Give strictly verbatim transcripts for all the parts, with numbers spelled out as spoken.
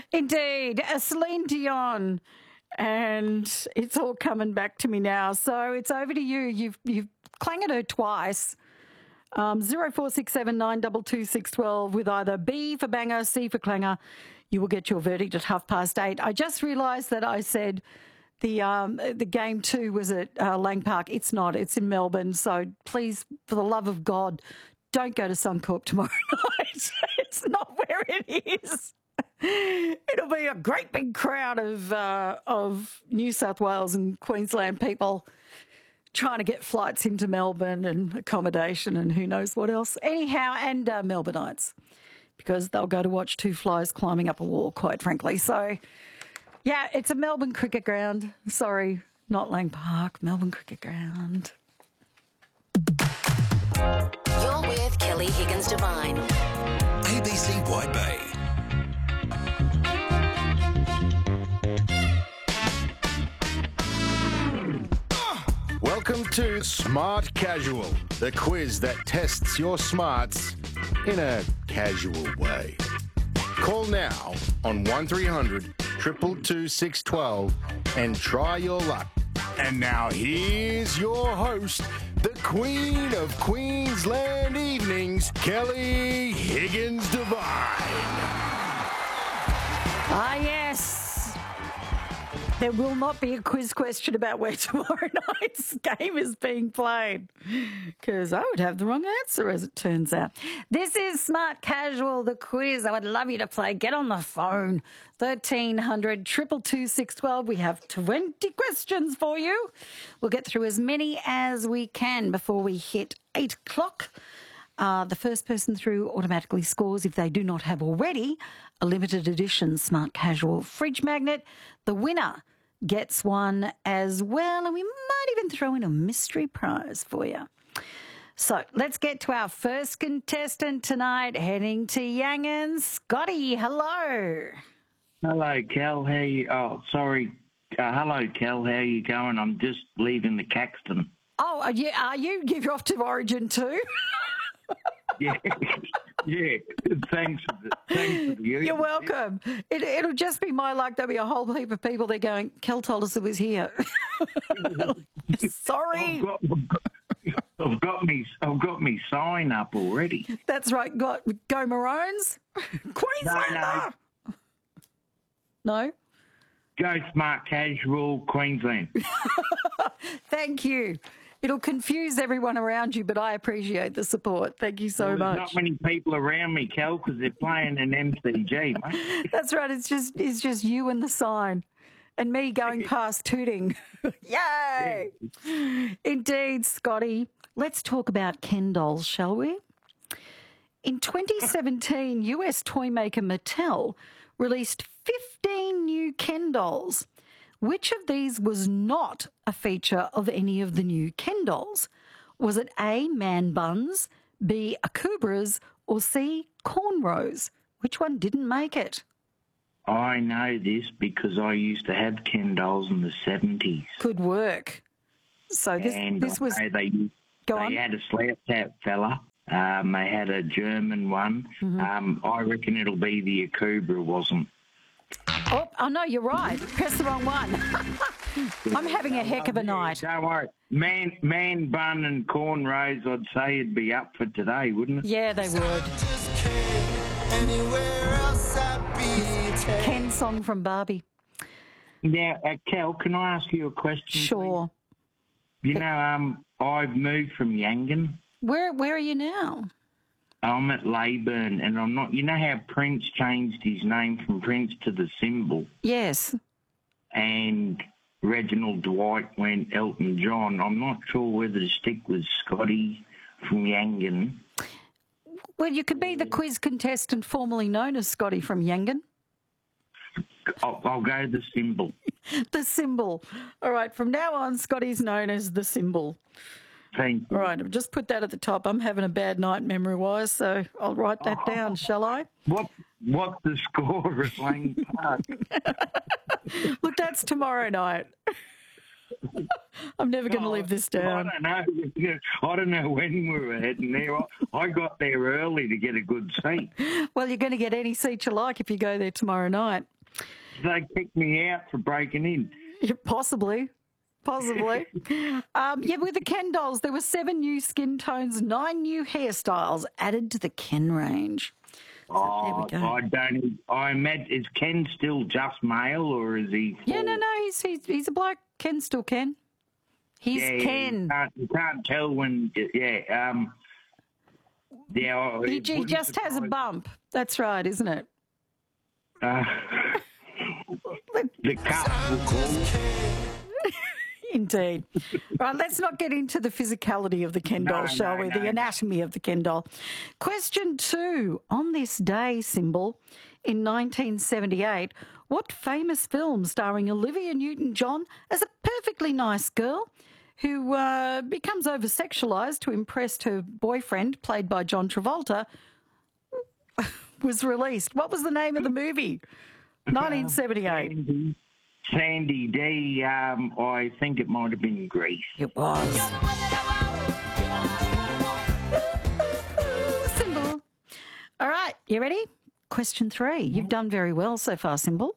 Indeed, uh, Celine Dion, and it's all coming back to me now. So it's over to you. You've you've clanged her twice. Um, zero four six seven nine two two six twelve with either B for banger, C for clanger. You will get your verdict at half past eight. I just realised that I said the um, the game two was at uh, Lang Park. It's not. It's in Melbourne. So please, for the love of God, don't go to Suncorp tomorrow night. It's not where it is. It'll be a great big crowd of uh, of New South Wales and Queensland people trying to get flights into Melbourne and accommodation and who knows what else. Anyhow, and uh, Melbourneites, because they'll go to watch two flies climbing up a wall, quite frankly. So, yeah, it's a Melbourne cricket ground. Sorry, not Lang Park, Melbourne cricket ground. You're with Kelly Higgins Devine. A B C White Bay. Welcome to Smart Casual, the quiz that tests your smarts in a casual way. Call now on one three hundred two two two six one two and try your luck. And now here's your host, the Queen of Queensland Evenings, Kelly Higgins Devine. Ah, yes. There will not be a quiz question about where tomorrow night's game is being played, because I would have the wrong answer, as it turns out. This is Smart Casual, the quiz. I would love you to play. Get on the phone, thirteen hundred two two two six one two. We have twenty questions for you. We'll get through as many as we can before we hit eight o'clock. Uh, the first person through automatically scores, if they do not have already, a limited edition Smart Casual fridge magnet. The winner gets one as well, and we might even throw in a mystery prize for you. So let's get to our first contestant tonight, heading to Yangon. Scotty, hello. Hello, Kel. How you? Oh, sorry. Uh, hello, Kel. How you going? I'm just leaving the Caxton. Oh, are you? Are you? You're off to Origin too? Yeah, yeah. Thanks for the, thanks for the You're welcome. It, it'll just be my luck. There'll be a whole heap of people there going, Kel told us it was here. Sorry. I've got, I've, got, I've got me. I've got me sign up already. That's right. Got go Maroons, Queenslander. No, no. No? Go Smart Casual, Queensland. Thank you. It'll confuse everyone around you, but I appreciate the support. Thank you so well, there's much. Not many people around me, Kel, because they're playing an M C G, mate. That's right. It's just it's just you and the sign, and me going past tooting. Yay! Yeah. Indeed, Scotty. Let's talk about Ken dolls, shall we? In twenty seventeen, U S toy maker Mattel released fifteen new Ken dolls. Which of these was not a feature of any of the new Ken dolls? Was it A, man buns, B, akubras, or C, cornrows? Which one didn't make it? I know this because I used to have Ken dolls in the seventies. Good work. So this and this was... They, go they on. had a slap tap fella. Um, they had a German one. Mm-hmm. Um, I reckon it'll be the akubra, wasn't. Oh, oh, no, you're right. Press the wrong one. I'm having a heck of a night. Don't worry. Man, man bun and cornrows, I'd say it'd be up for today, wouldn't it? Yeah, they would. Ken song from Barbie. Now, uh, Kel, can I ask you a question? Sure. Please? You know, um, I've moved from Yangon. Where Where are you now? I'm at Leyburn, and I'm not... You know how Prince changed his name from Prince to the Symbol? Yes. And Reginald Dwight went Elton John. I'm not sure whether to stick with Scotty from Yangon. Well, you could be the quiz contestant formerly known as Scotty from Yangon. I'll, I'll go the Symbol. The Symbol. All right, from now on, Scotty's known as the Symbol. Thank you. All right, I've just put that at the top. I'm having a bad night memory-wise, so I'll write that oh, down, shall I? What What's the score at Lang Park? Look, that's tomorrow night. I'm never going to live this down. I don't know. I don't know when we were heading there. I got there early to get a good seat. Well, you're going to get any seat you like if you go there tomorrow night. They kicked me out for breaking in. Yeah, possibly. Possibly. um, yeah, with the Ken dolls, there were seven new skin tones, nine new hairstyles added to the Ken range. So Oh, there we go. I don't. I imagine is Ken still just male, or is he? Yeah, full- no, no, he's, he's, he's a bloke. Ken still Ken. He's Yeah, Ken. You can't, you can't tell when. Yeah. Um. Yeah. I- He, it he wouldn't just has a surprise- bump. That's right, isn't it? Uh, the cup will call. Indeed. Right, let's not get into the physicality of the Ken doll, No, shall no, we? no. The anatomy of the Ken doll. Question two. On this day, Symbol, in nineteen seventy-eight, what famous film starring Olivia Newton-John as a perfectly nice girl who uh, becomes over-sexualised to impress her boyfriend, played by John Travolta, was released? What was the name of the movie? nineteen seventy-eight. Sandy, Sandy D. Um, I think it might have been Greece. It was. Symbol. All right, you ready? Question three. You've done very well so far, Symbol.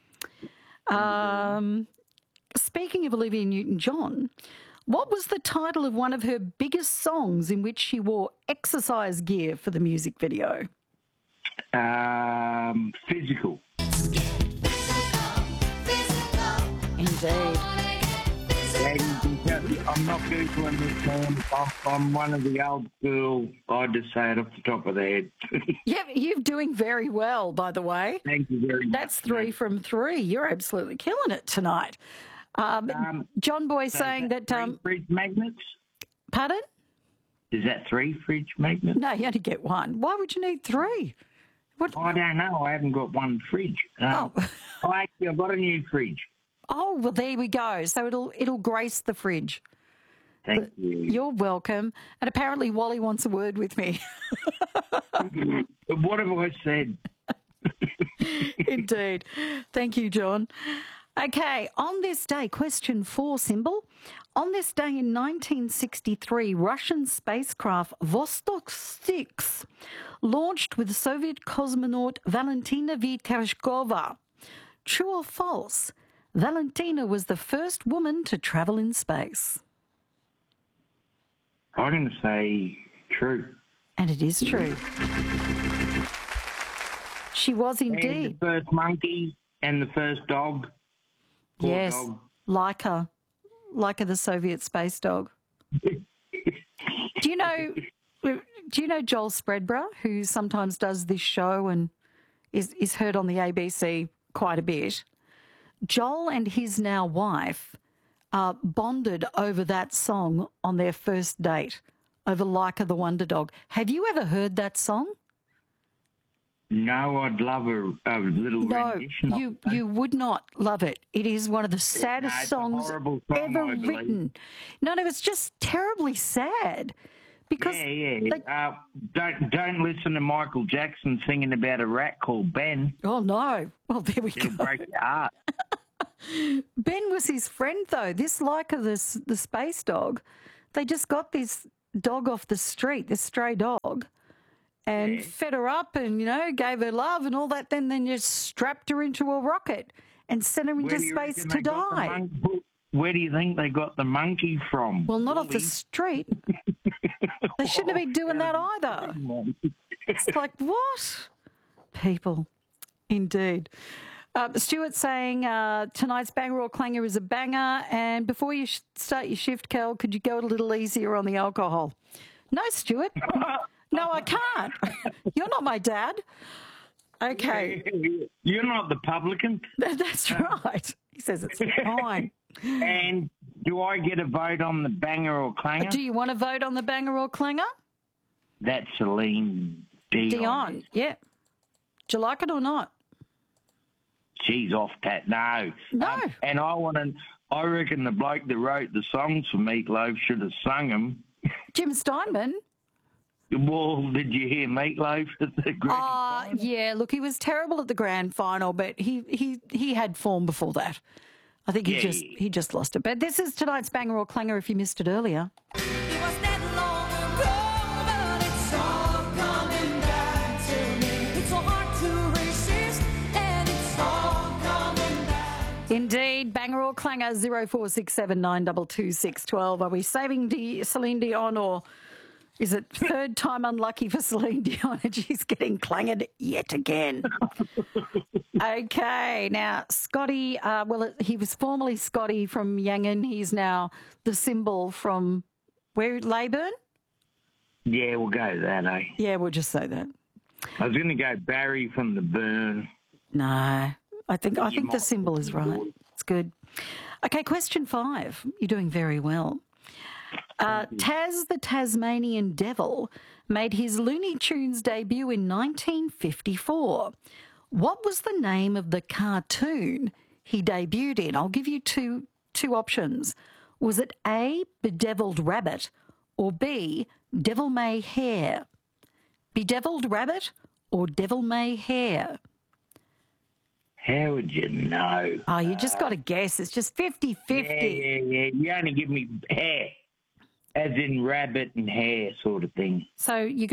Um, speaking of Olivia Newton-John, what was the title of one of her biggest songs in which she wore exercise gear for the music video? Um, physical. Indeed. I'm not Googling this, man. I'm, I'm one of the old school. I just say it off the top of the head. Yeah, you're doing very well, by the way. Thank you very much. That's three from three. You're absolutely killing it tonight. Um, Um, John Boy So saying is that, three um, fridge magnets? pardon? Is that three fridge magnets? No, you only get one. Why would you need three? What? I don't know. I haven't got one fridge. Um, Oh. oh, actually, I've got a new fridge. Oh, well, there we go. So it'll it'll grace the fridge. Thank you. You're welcome. And apparently Wally wants a word with me. What have I said? Indeed. Thank you, John. Okay, on this day, question four, Symbol. On this day in nineteen sixty-three, Russian spacecraft Vostok six launched with Soviet cosmonaut Valentina V. Tereshkova. True or false? Valentina was the first woman to travel in space. I'm going to say true. And it is true. She was And indeed. the first monkey and the first dog. Poor Yes, dog. Laika. Laika, the Soviet space dog. Do you know? Do you know Joel Spreadborough, who sometimes does this show and is is heard on the A B C quite a bit? Joel and his now wife uh, bonded over that song on their first date, over Laika the Wonder Dog. Have you ever heard that song? No, I'd love a, a little No, rendition. of you it. you would not love it. It is one of the saddest it's a songs horrible song, ever I believe. written. No, no, it's just terribly sad because Yeah, yeah. like- uh, don't don't listen to Michael Jackson singing about a rat called Ben. oh no. Well, there we It'll go. break your heart. Ben was his friend though. This Laika, this the space dog, they just got this dog off the street, this stray dog, and fed her up and you know gave her love and all that. Then then just strapped her into a rocket and sent her into Where do you space reckon to they got the die. monkey- Where do you think they got the monkey from? Well, not off the Wally? street. They shouldn't have been doing that either. It's like, what? People. Indeed. Uh, Stuart saying uh, tonight's banger or clanger is a banger. And before you sh- start your shift, Kel, could you go a little easier on the alcohol? No, Stuart. No, I can't. You're not my dad. Okay. You're not the publican. That's right. He says it's fine. And do I get a vote on the banger or clanger? Do you want to vote on the banger or clanger? That's Celine Dion. Dion. Yeah. Do you like it or not? She's off that. No. No. Um, and I want to. I reckon the bloke that wrote the songs for Meatloaf should have sung them. Jim Steinman. Well, did you hear Meatloaf at the grand Uh, final? yeah, look, he was terrible at the grand final, but he, he, he had form before that. I think he Yeah, just yeah. he just lost it. But this is tonight's banger or clanger if you missed it earlier. It was that long ago, but it's all coming back to me. It's so hard to resist, and it's all Indeed, banger or clanger, zero four six seven nine two two six one two. Are we saving Di- Celine Dion, or is it third time unlucky for Celine Dion and she's getting clanged yet again? Okay, now Scotty, uh, well, he was formerly Scotty from Yangon. He's now the symbol from where, Leyburn? Yeah, we'll go with that, eh? Yeah, we'll just say that. I was going to go Barry from the Burn. No, I think I You think the might symbol is right. It's good. Okay, question five. You're doing very well. Uh, Taz the Tasmanian Devil made his Looney Tunes debut in nineteen fifty-four. What was the name of the cartoon he debuted in? I'll give you two two options. Was it A, Bedeviled Rabbit, or B, Devil May Hare? Bedeviled Rabbit or Devil May Hare? How would you know? Oh, you just got to guess. It's just fifty-fifty. Yeah, yeah, yeah. You only give me hair, as in rabbit and hair sort of thing. So you